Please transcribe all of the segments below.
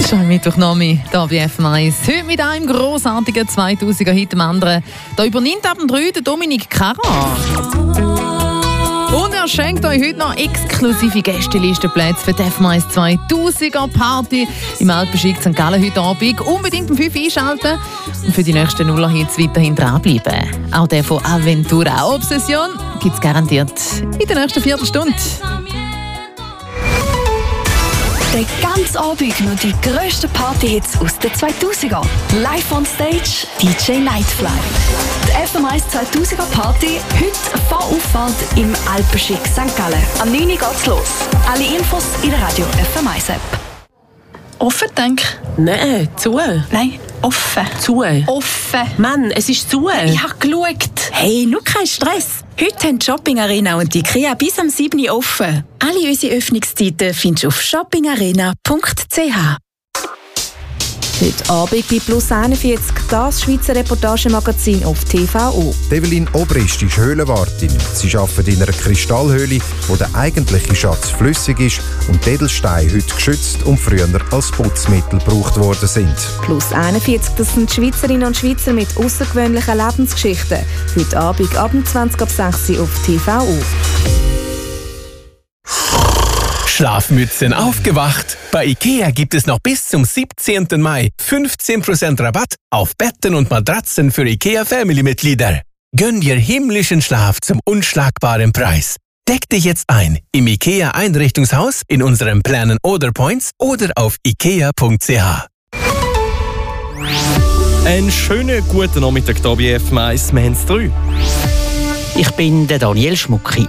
Schon Mittwochnachmittag hier bei FM1. Heute mit einem grossartigen 2000er Hit dem anderen. Da übernimmt ab dem 3 der Dominik Carra. Und er schenkt euch heute noch exklusive Gästelistenplätze für die FM1 2000er Party im Alpenschick St. Gallen heute Abend. Unbedingt um 5 Uhr einschalten und für die nächsten Nuller-Hits weiterhin dranbleiben. Auch der von Aventura Obsession gibt es garantiert in der nächsten Viertelstunde. Den ganzen Abend noch die grössten Partyhits aus den 2000er. Live on Stage, DJ Nightfly. Die FM1 2000er Party, heute vor Auffahrt im Alpenschick St. Gallen. Am 9 Uhr geht's los. Alle Infos in der Radio FM1 App. Offen, denke ich? Nein, zu. Nein, offen. Zu. Offen. Mann, es ist zu. Ich habe geschaut. Hey, nur kein Stress. Heute haben die Shopping Arena und die IKEA bis am 7 Uhr offen. Alle unsere Öffnungszeiten findest du auf shoppingarena.ch. Heute Abend bei Plus 41, das Schweizer Reportagemagazin auf TVO. Evelyn Obrist ist Höhlenwartin. Sie arbeitet in einer Kristallhöhle, wo der eigentliche Schatz flüssig ist und die Edelsteine heute geschützt und früher als Putzmittel gebraucht worden sind. Plus 41, das sind Schweizerinnen und Schweizer mit außergewöhnlichen Lebensgeschichten. Heute Abend ab 20:06 Uhr auf TVO. Schlafmützen aufgewacht. Bei IKEA gibt es noch bis zum 17. Mai 15% Rabatt auf Betten und Matratzen für IKEA Family-Mitglieder. Gönn dir himmlischen Schlaf zum unschlagbaren Preis. Deck dich jetzt ein im IKEA Einrichtungshaus, in unseren Planen oder Points oder auf ikea.ch. Einen schönen guten Nachmittag hier bei FM1, wir haben es 3. Ich bin der Daniel Schmucki.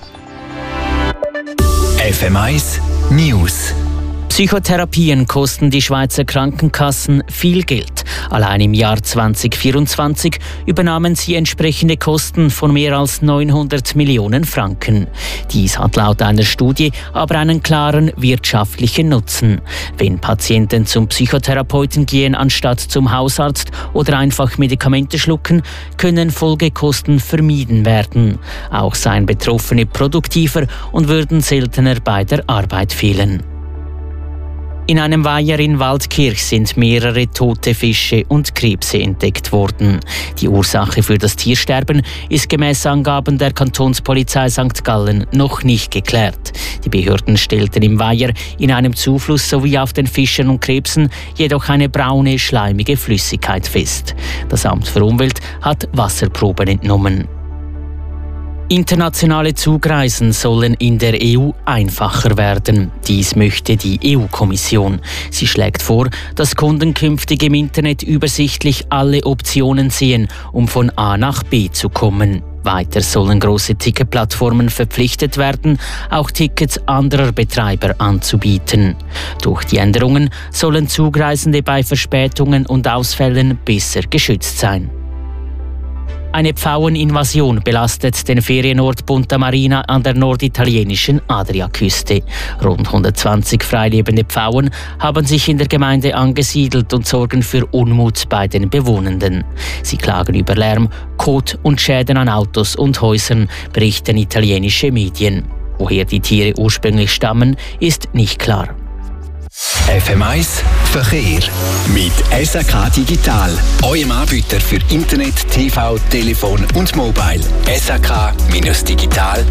FM1 News. Psychotherapien kosten die Schweizer Krankenkassen viel Geld. Allein im Jahr 2024 übernahmen sie entsprechende Kosten von mehr als 900 Millionen Franken. Dies hat laut einer Studie aber einen klaren wirtschaftlichen Nutzen. Wenn Patienten zum Psychotherapeuten gehen anstatt zum Hausarzt oder einfach Medikamente schlucken, können Folgekosten vermieden werden. Auch seien Betroffene produktiver und würden seltener bei der Arbeit fehlen. In einem Weiher in Waldkirch sind mehrere tote Fische und Krebse entdeckt worden. Die Ursache für das Tiersterben ist gemäß Angaben der Kantonspolizei St. Gallen noch nicht geklärt. Die Behörden stellten im Weiher in einem Zufluss sowie auf den Fischen und Krebsen jedoch eine braune, schleimige Flüssigkeit fest. Das Amt für Umwelt hat Wasserproben entnommen. Internationale Zugreisen sollen in der EU einfacher werden. Dies möchte die EU-Kommission. Sie schlägt vor, dass Kunden künftig im Internet übersichtlich alle Optionen sehen, um von A nach B zu kommen. Weiter sollen große Ticketplattformen verpflichtet werden, auch Tickets anderer Betreiber anzubieten. Durch die Änderungen sollen Zugreisende bei Verspätungen und Ausfällen besser geschützt sein. Eine Pfaueninvasion belastet den Ferienort Punta Marina an der norditalienischen Adriaküste. Rund 120 freilebende Pfauen haben sich in der Gemeinde angesiedelt und sorgen für Unmut bei den Bewohnenden. Sie klagen über Lärm, Kot und Schäden an Autos und Häusern, berichten italienische Medien. Woher die Tiere ursprünglich stammen, ist nicht klar. FM1 Verkehr mit SAK Digital, eurem Anbieter für Internet, TV, Telefon und Mobile. sak-digital.ch.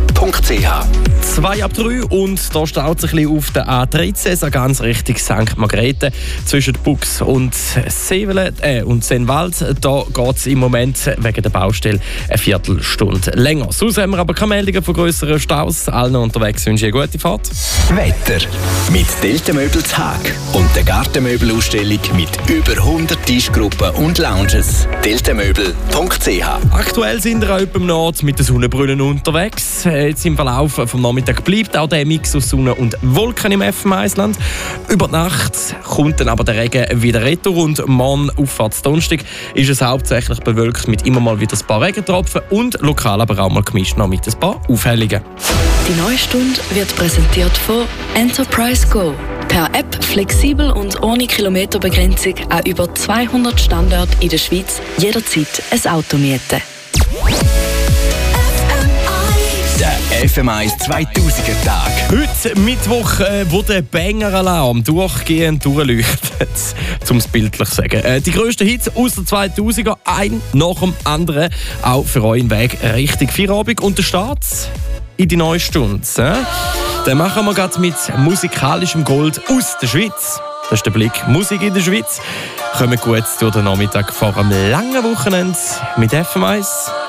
2:03 und da staut sich ein bisschen auf der A13, so ganz Richtung St. Margrethe, zwischen Bux und Senwald. Da geht es im Moment wegen der Baustelle eine Viertelstunde länger. Sonst haben wir aber keine Meldungen von grösseren Staus. Allen unterwegs wünsche ich eine gute Fahrt. Wetter mit Delta Möbel Tag und der Gartenmöbelausstellung mit über 100 Tischgruppen und Lounges. deltamöbel.ch. Aktuell sind wir auch im Nord mit den Sonnenbrillen unterwegs. Jetzt im Verlauf vom Nachmittag bleibt auch der Mix aus Sonne und Wolken im FM1-Land. Über die Nacht kommt dann aber der Regen wieder retour und morgen aufwärts Donnerstag ist es hauptsächlich bewölkt mit immer mal wieder ein paar Regentropfen und lokal aber auch mal gemischt noch mit ein paar Aufhellungen. Die neue Stunde wird präsentiert von Enterprise Go. Per App flexibel und ohne Kilometerbegrenzung an über 200 Standorten in der Schweiz jederzeit ein Auto mieten. Der Der FM1 2000er Tag. Heute Mittwoch, wo der Banger-Alarm durchgehend durchleuchtet, um es bildlich zu sagen. Die grössten Hits aus den 2000er, ein nach dem anderen, auch für euch im Weg Richtung Feierabend. Und der Start in die neue Stunde. Dann machen wir gerade mit musikalischem Gold aus der Schweiz. Das ist der Blick Musik in der Schweiz. Kommen gut durch den Nachmittag vor einem langen Wochenende mit FM1.